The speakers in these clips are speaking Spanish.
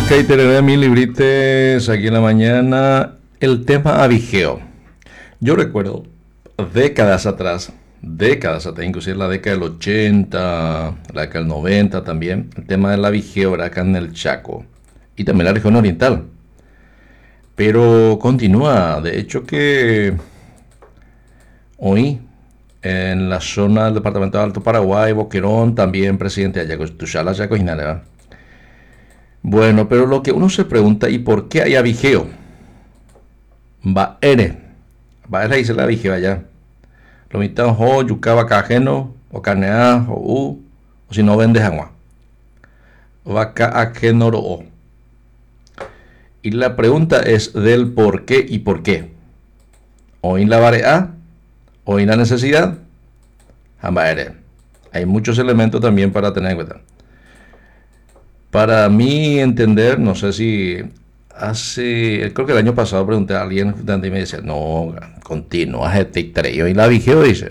Ok, tereré mis librites aquí en la mañana. El tema avigeo. Yo recuerdo décadas atrás, inclusive la década del 80, la década del 90 también, el tema del avigeo era acá en el Chaco y también la región oriental. Pero continúa, de hecho que hoy en la zona del departamento de Alto Paraguay, Boquerón, también presidente de Ayacucho, Chaco y Nara. Bueno, pero lo que uno se pregunta, ¿y por qué hay avigeo? Va ere dice la avigeo allá. Lo mitad ho, yucaba cajeno, o canea, o si no vendes agua. Va ca ajeno o. Y la pregunta es del por qué y por qué. O en la varea, o en la necesidad, jamba ere. Hay muchos elementos también para tener en cuenta. Para mí entender, no sé si creo que el año pasado pregunté a alguien y me decía, no, continúa este treo y la vigeo, dice,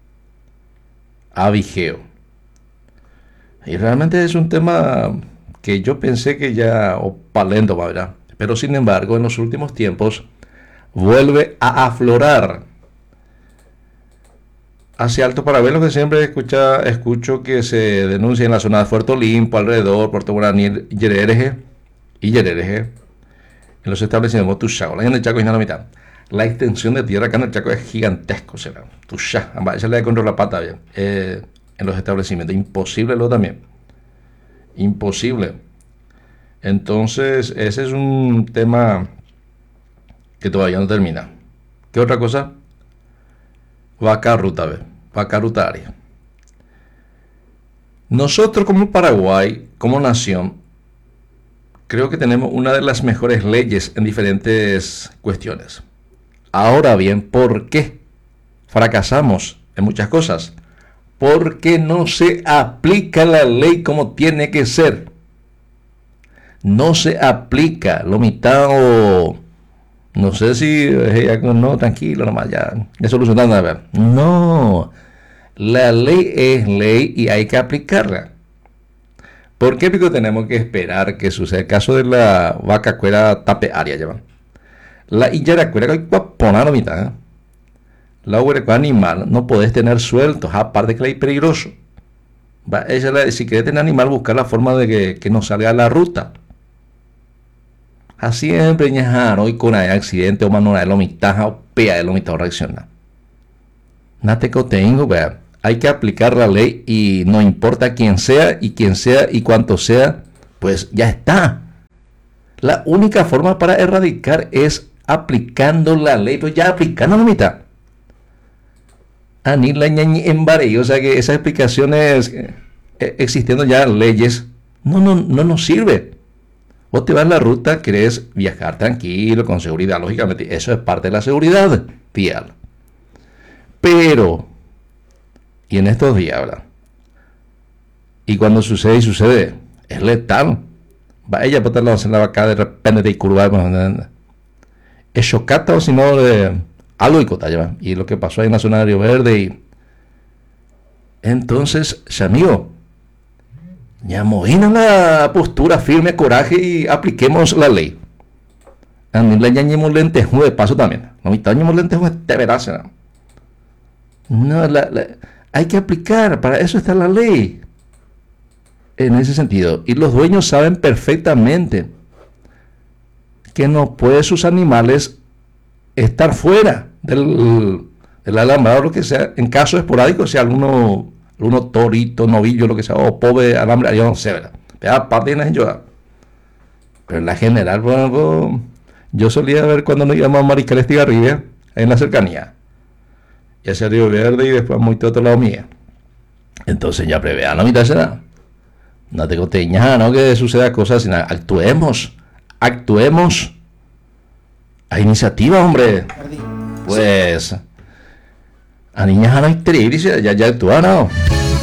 avigeo. Y realmente es un tema que yo pensé que ya, o palento, ¿verdad? Pero sin embargo, en los últimos tiempos, vuelve a aflorar. Hacia Alto Paraguay, que siempre escucho que se denuncia en la zona de Puerto Limpo, alrededor, Puerto Guaraní, Yerereje, en los establecimientos Tushá, en el Chaco y en la mitad. La extensión de tierra acá en el Chaco es gigantesco, será. Tushá, esa le contra la pata, bien. En los establecimientos, imposible lo también. Imposible. Entonces, ese es un tema que todavía no termina. ¿Qué otra cosa? Vaca ruta área. Nosotros como Paraguay, como nación, creo que tenemos una de las mejores leyes en diferentes cuestiones. Ahora bien, ¿por qué fracasamos en muchas cosas? Porque no se aplica la ley como tiene que ser. No se aplica lo mitad o... No sé si no, tranquilo, nomás ya solucionando nada. No, la ley es ley y hay que aplicarla. ¿Por qué? Porque tenemos que esperar que suceda el caso de la vaca cuera tape área, llevan. La illera cuera que hay poner la mitad. La cuera animal no podés tener sueltos, aparte que es peligroso. Si querés tener animal, buscar la forma de que no salga a la ruta. Así siempre hoy con el accidente o mano de la mitad o pea de la mitad reacciona. Nate que tengo, vea. Hay que aplicar la ley y no importa quién sea y cuánto sea, pues ya está. La única forma para erradicar es aplicando la ley, pues ya aplicando la mitad. Ani la ñañi embare, o sea que esas explicaciones existiendo ya leyes no nos sirve. Vos te vas en la ruta, querés viajar tranquilo, con seguridad, lógicamente, eso es parte de la seguridad vial. Pero, y en estos días, ¿verdad? Y cuando sucede, es letal. Va ella por hacer la vaca de repente de curva, es chocata o si no, algo y cota lleva. Y lo que pasó ahí en la zona de Río Verde. Y entonces, amigo, ya movimos la postura firme, coraje y apliquemos la ley. A mí le añadimos lentejo de paso también. No me añadimos lentejo de veras. No, hay que aplicar, para eso está la ley. En ese sentido. Y los dueños saben perfectamente que no pueden sus animales estar fuera del alambrado, lo que sea, en caso esporádico, si alguno torito, novillo, lo que sea, o pobre alambre, yo no sé, ¿verdad? Pero aparte de yo. Pero en la general, bueno, yo solía ver cuando nos íbamos a Mariscal Estigarribia, en la cercanía. Y hacia Río Verde y después muy todo otro lado mía. Entonces ya prevean la mitad será. No te coteñas, no que suceda cosas, sino actuemos. A iniciativa, hombre. Pues, a niñas no hay dice, ya actuaron.